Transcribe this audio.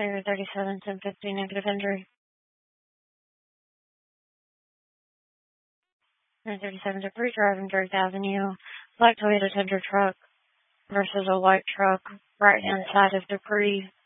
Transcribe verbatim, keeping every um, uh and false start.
Clear thirty-seven, ten fifty, negative injury. nine thirty-seven to three, driving Drake Avenue. Black Toyota Tundra truck versus a white truck, right hand side of Dupree.